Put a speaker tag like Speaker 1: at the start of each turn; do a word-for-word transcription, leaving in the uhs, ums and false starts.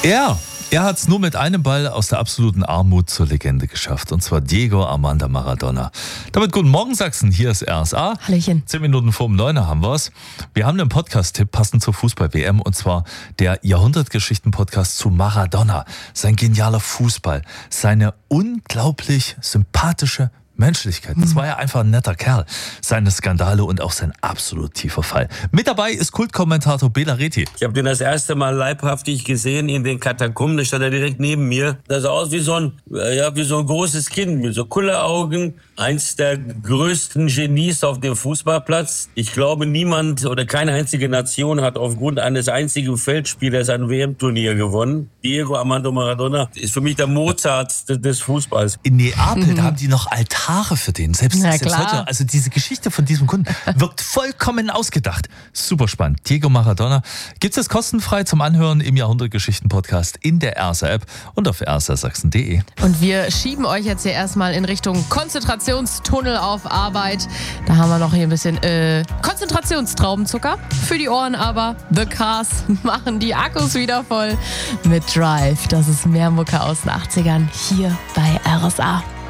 Speaker 1: Er, er hat es nur mit einem Ball aus der absoluten Armut zur Legende geschafft. Und zwar Diego Armando Maradona. Damit guten Morgen Sachsen, hier ist R S A.
Speaker 2: Hallöchen.
Speaker 1: Zehn Minuten vor um neun haben wir es. Wir haben einen Podcast-Tipp passend zur Fußball-W M. Und zwar der Jahrhundertgeschichten-Podcast zu Maradona. Sein genialer Fußball, seine unglaublich sympathische Menschlichkeit. Das war ja einfach ein netter Kerl. Seine Skandale und auch sein absolut tiefer Fall. Mit dabei ist Kultkommentator Bela Reti.
Speaker 3: Ich habe den das erste Mal leibhaftig gesehen in den Katakomben. Da stand er direkt neben mir. Das sah aus wie so ein, ja, wie so ein großes Kind mit so Kulleraugen. Eins der größten Genies auf dem Fußballplatz. Ich glaube, niemand oder keine einzige Nation hat aufgrund eines einzigen Feldspielers ein W M-Turnier gewonnen. Diego Armando Maradona ist für mich der Mozart des Fußballs.
Speaker 1: In Neapel, mhm. da haben die noch Altare für den. Selbst, selbst heute. Also diese Geschichte von diesem Kunden wirkt vollkommen ausgedacht. Super spannend. Diego Maradona gibt es kostenfrei zum Anhören im Jahrhundertgeschichten-Podcast in der R S A-App und auf r s a sachsen punkt d e.
Speaker 2: Und wir schieben euch jetzt hier erstmal in Richtung Konzentrationstunnel auf Arbeit. Da haben wir noch hier ein bisschen äh, Konzentrationstraubenzucker für die Ohren, aber The Cars machen die Akkus wieder voll mit Drive. Das ist mehr Mucke aus den achtzigern hier bei R S A.